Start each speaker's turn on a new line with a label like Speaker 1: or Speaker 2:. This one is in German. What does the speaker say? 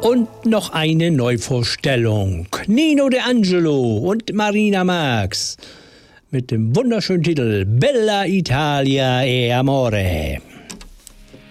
Speaker 1: Und noch eine Neuvorstellung. Nino De Angelo und Marina Max mit dem wunderschönen Titel Bella Italia e Amore.